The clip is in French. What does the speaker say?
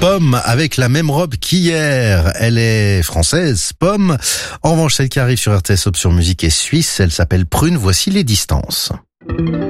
Pomme avec la même robe qu'hier. Elle est française, Pomme. En revanche, celle qui arrive sur RTS Option Musique est suisse. Elle s'appelle Prune. Voici les distances.